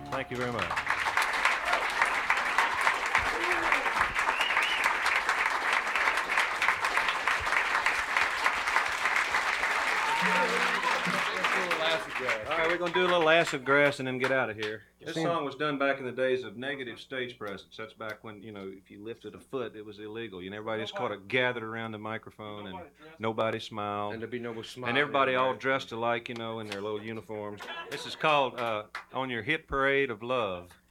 Thank you very much. All right, we're going to do a little acid grass and then get out of here. This song was done back in the days of negative stage presence. That's back when, if you lifted a foot, it was illegal. Everybody just kind of gathered around the microphone and nobody smiled. And there'd be no smile. And everybody all dressed alike, in their little uniforms. This is called On Your Hit Parade of Love.